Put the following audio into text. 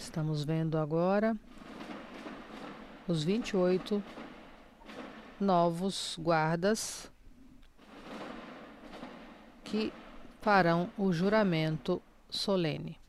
Estamos vendo agora os 28 novos guardas que farão o juramento solene.